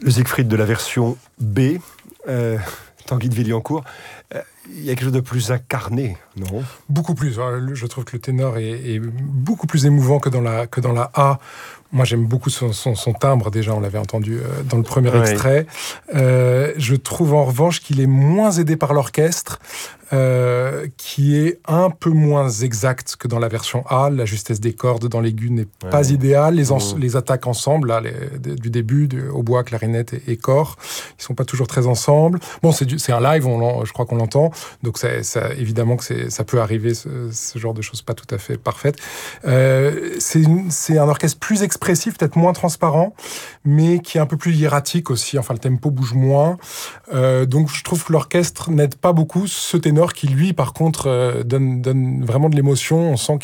Le Siegfried de la version B, Tanguy de Villancourt, il y a quelque chose de plus incarné, non ? Beaucoup plus. Je trouve que le ténor est beaucoup plus émouvant que dans la A. Moi, j'aime beaucoup son timbre. Déjà, on l'avait entendu dans le premier extrait. Je trouve en revanche qu'il est moins aidé par l'orchestre, qui est un peu moins exact que dans la version A. La justesse des cordes dans l'aigu n'est pas idéale. Les attaques ensemble, là, du début, au bois, clarinette et cor, ils sont pas toujours très ensemble. Bon, c'est un live, je crois qu'on l'entend. Donc, évidemment que ça peut arriver, ce genre de choses pas tout à fait parfaites. C'est un orchestre plus expressif, peut-être moins transparent, mais qui est un peu plus hiératique aussi. Enfin, le tempo bouge moins. Donc, je trouve que l'orchestre n'aide pas beaucoup ce ténor qui, lui, par contre, donne vraiment de l'émotion. On sent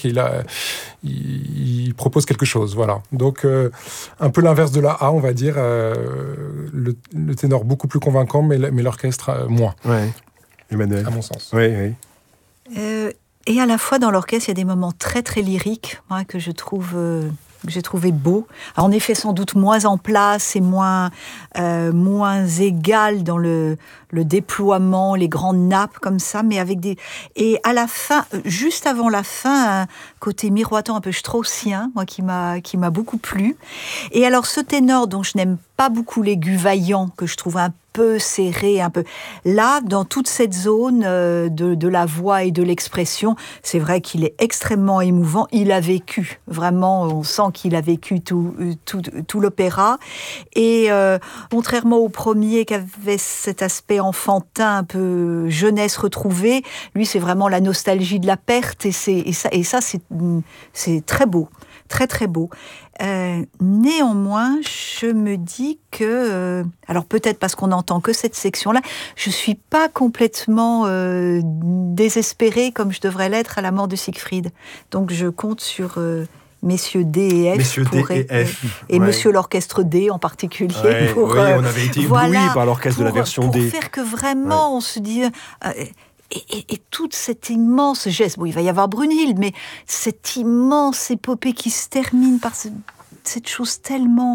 il propose quelque chose. Voilà. Donc, un peu l'inverse de la A, on va dire. Le ténor beaucoup plus convaincant, mais l'orchestre moins. Ouais. Emmanuel. À mon sens. Oui. Et à la fois, dans l'orchestre, il y a des moments très, très lyriques, que j'ai trouvé beaux. Alors, en effet, sans doute moins en place et moins égal dans le déploiement, les grandes nappes comme ça, mais avec des... Et à la fin, juste avant la fin, un côté miroitant un peu straussien, moi, qui m'a beaucoup plu. Et alors, ce ténor dont je n'aime pas beaucoup l'aigu vaillant, que je trouve un peu serré, un peu... Là, dans toute cette zone de la voix et de l'expression, c'est vrai qu'il est extrêmement émouvant. Il a vécu, vraiment, on sent qu'il a vécu tout l'opéra. Et contrairement au premier qui avait cet aspect enfantin, un peu jeunesse retrouvée, lui, c'est vraiment la nostalgie de la perte. Et ça, c'est très beau. Très, très beau. Néanmoins, je me dis que... alors peut-être parce qu'on n'entend que cette section-là, je ne suis pas complètement désespérée comme je devrais l'être à la mort de Siegfried. Donc je compte sur... Messieurs D et F. Messieurs D et F. Et Monsieur l'orchestre D en particulier. On avait été ébloui par l'orchestre de la version D. Pour faire que vraiment on se dit... Et toute cette immense geste, il va y avoir Brunhilde, mais cette immense épopée qui se termine par cette chose tellement...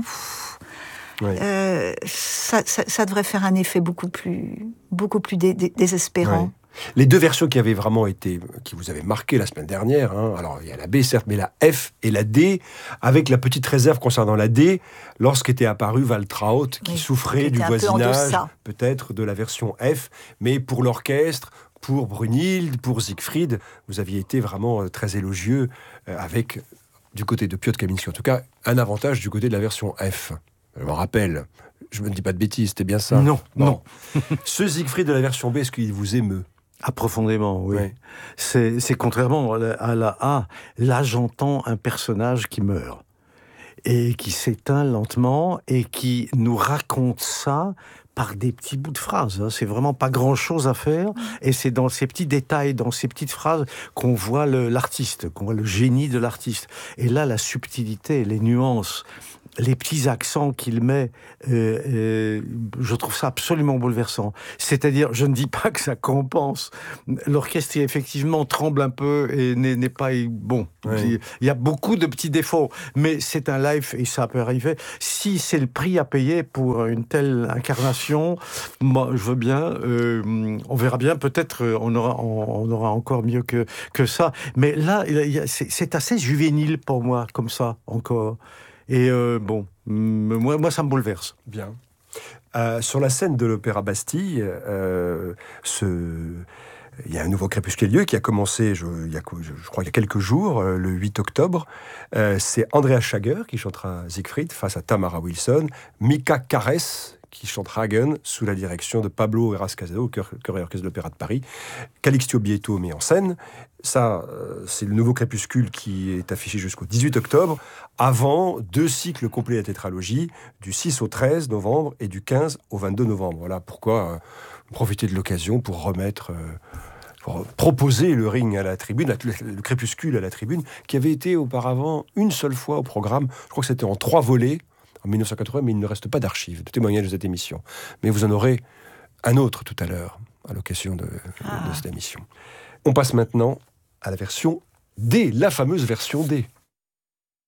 ça devrait faire un effet beaucoup plus désespérant. Ouais. Les deux versions qui vous avaient marqué la semaine dernière, alors il y a la B certes, mais la F et la D, avec la petite réserve concernant la D, lorsqu'était apparu Waltraud, qui souffrait du voisinage, peut-être, de la version F, mais pour l'orchestre, pour Brunhilde, pour Siegfried, vous aviez été vraiment très élogieux, avec, du côté de Piotr Kaminski en tout cas, un avantage du côté de la version F. Je me rappelle, je ne me dis pas de bêtises, c'était bien ça ? Non. Ce Siegfried de la version B, est-ce qu'il vous émeut ? Ah, profondément, oui. Ouais. C'est contrairement à la A, là j'entends un personnage qui meurt et qui s'éteint lentement et qui nous raconte ça par des petits bouts de phrases. C'est vraiment pas grand-chose à faire et c'est dans ces petits détails, dans ces petites phrases qu'on voit l'artiste, qu'on voit le génie de l'artiste. Et là, la subtilité, les nuances, les petits accents qu'il met, je trouve ça absolument bouleversant. C'est-à-dire, je ne dis pas que ça compense. L'orchestre, effectivement, tremble un peu et n'est pas bon. Oui. Il y a beaucoup de petits défauts, mais c'est un live et ça peut arriver. Si c'est le prix à payer pour une telle incarnation, moi, je veux bien. On verra bien. Peut-être on aura encore mieux que ça. Mais là, c'est assez juvénile pour moi, comme ça, encore. Et moi, ça me bouleverse. Bien. Sur la scène de l'Opéra Bastille, il y a un nouveau crépuscule qui a commencé, je crois, il y a quelques jours, le 8 octobre. C'est Andreas Schager qui chantera Siegfried face à Tamara Wilson, Mika Kares qui chantera Hagen sous la direction de Pablo Heras Casado, chœur et orchestre de l'Opéra de Paris. Calixto Bieto met en scène. Ça, c'est le nouveau crépuscule qui est affiché jusqu'au 18 octobre, avant 2 cycles complets de la tétralogie, du 6 au 13 novembre et du 15 au 22 novembre. Voilà pourquoi profiter de l'occasion pour proposer le ring à la tribune, le crépuscule à la tribune, qui avait été auparavant une seule fois au programme. Je crois que c'était en 3 volets, en 1980, mais il ne reste pas d'archives, de témoignages de cette émission. Mais vous en aurez un autre tout à l'heure, à l'occasion de cette émission. On passe maintenant à la version D, la fameuse version D.